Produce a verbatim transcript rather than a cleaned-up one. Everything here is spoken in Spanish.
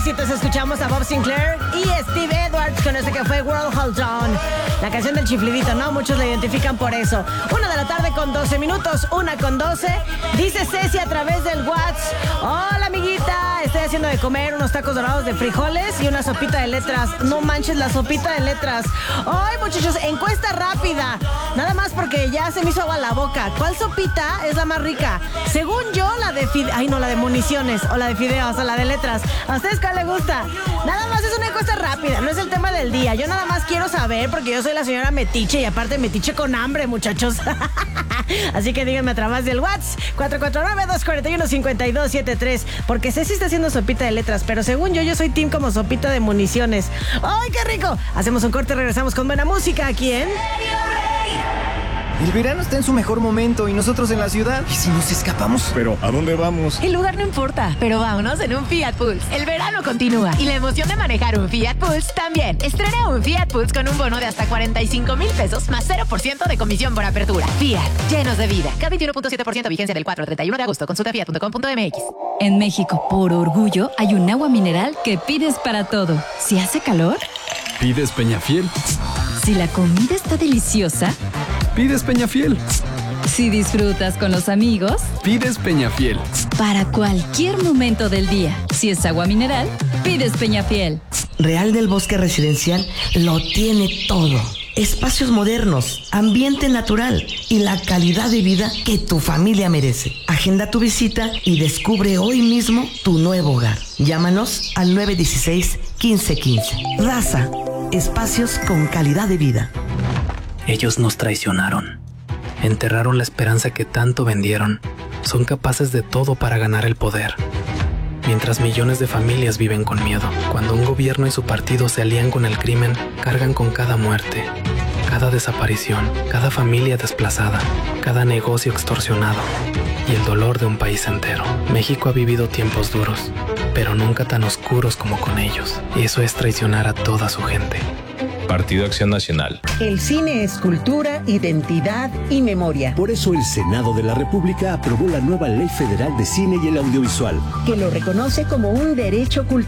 éxitos escuchamos a Bob Sinclair y Steve Edwards con ese que fue World Hold On. La canción del chiflidito, ¿no? Muchos la identifican por eso. Una de la tarde con doce minutos, una con doce. Dice Ceci a través del WhatsApp: hola, amiguita, estoy haciendo de comer unos tacos dorados de frijoles y una sopita de letras. No manches, la sopita de letras. Ay, muchachos, encuesta rápida. Nada más porque ya se me hizo agua la boca. ¿Cuál sopita es la más rica? Según yo, la de fide... Ay, no, la de municiones. O la de fideos, o la de letras. ¿A ustedes cuál les gusta? Nada más es una encuesta rápida, no es el tema del día. Yo nada más quiero saber, porque yo soy la señora metiche y aparte metiche con hambre, muchachos. Así que díganme a través del WhatsApp cuatro cuatro nueve, dos cuatro uno, cinco dos siete tres. Porque Ceci está haciendo sopita de letras, pero según yo, yo soy team como sopita de municiones. ¡Ay, qué rico! Hacemos un corte y regresamos con buena música aquí en... El verano está en su mejor momento y nosotros en la ciudad. ¿Y si nos escapamos? ¿Pero a dónde vamos? El lugar no importa, pero vámonos en un Fiat Pulse. El verano continúa y la emoción de manejar un Fiat Pulse también. Estrena un Fiat Pulse con un bono de hasta cuarenta y cinco mil pesos más cero por ciento de comisión por apertura. Fiat, llenos de vida. K veintiuno punto siete por ciento vigencia del cuatro al treinta y uno de agosto. Consulta fiat punto com punto m x. En México, por orgullo, hay un agua mineral que pides para todo. Si hace calor, ¿Pides Peñafiel? si la comida está deliciosa, ¿Pides Peñafiel? si disfrutas con los amigos, ¿Pides Peñafiel? para cualquier momento del día. Si es agua mineral, pides Peñafiel. Real del Bosque Residencial lo tiene todo. Espacios modernos, ambiente natural y la calidad de vida que tu familia merece. Agenda tu visita y descubre hoy mismo tu nuevo hogar. Llámanos al nueve uno seis, uno cinco uno cinco. Raza, espacios con calidad de vida. Ellos nos traicionaron. Enterraron la esperanza que tanto vendieron. Son capaces de todo para ganar el poder. Mientras millones de familias viven con miedo. Cuando un gobierno y su partido se alían con el crimen, cargan con cada muerte, cada desaparición, cada familia desplazada, cada negocio extorsionado y el dolor de un país entero. México ha vivido tiempos duros, pero nunca tan oscuros como con ellos. Y eso es traicionar a toda su gente. Partido Acción Nacional. El cine es cultura, identidad y memoria. Por eso el Senado de la República aprobó la nueva Ley Federal de Cine y el Audiovisual, que lo reconoce como un derecho cultural.